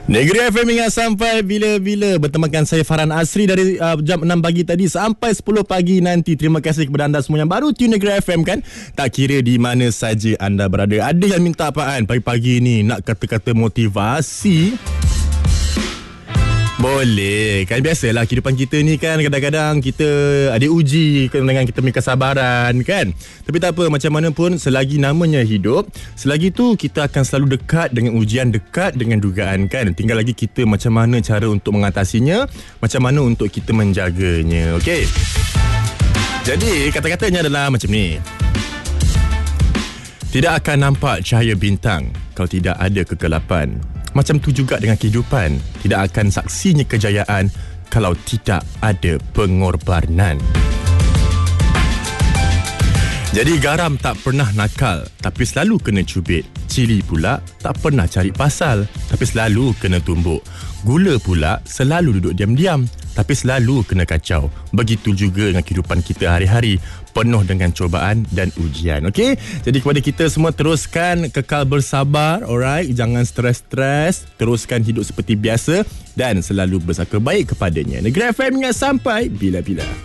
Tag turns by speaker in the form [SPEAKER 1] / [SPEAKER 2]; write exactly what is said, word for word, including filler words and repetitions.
[SPEAKER 1] Negeri F M ingat sampai bila-bila. Bertemakan saya Farhan Asri dari uh, jam enam pagi tadi sampai sepuluh pagi nanti. Terima kasih kepada anda semua yang baru tune Negeri F M kan. Tak kira di mana saja anda berada. Ada yang minta apaan pagi-pagi ni, nak kata-kata motivasi? Boleh. Kan biasalah kehidupan kita ni kan, kadang-kadang kita ada uji dengan kita punya kesabaran kan. Tapi tak apa, macam mana pun selagi namanya hidup, selagi tu kita akan selalu dekat dengan ujian, dekat dengan dugaan kan. Tinggal lagi kita macam mana cara untuk mengatasinya, macam mana untuk kita menjaganya. Okey. Jadi kata-katanya adalah macam ni. Tidak akan nampak cahaya bintang kalau tidak ada kegelapan. Macam tu juga dengan kehidupan. Tidak akan saksinya kejayaan kalau tidak ada pengorbanan. Jadi garam tak pernah nakal, tapi selalu kena cubit. Cili pula tak pernah cari pasal, tapi selalu kena tumbuk. Gula pula selalu duduk diam-diam, tapi selalu kena kacau. Begitu juga dengan kehidupan kita hari-hari, penuh dengan cubaan dan ujian. Okey? Jadi kepada kita semua, teruskan kekal bersabar, alright? Jangan stres-stres, teruskan hidup seperti biasa dan selalu bersangka baik kepadanya. Negeri F M ingat sampai bila-bila.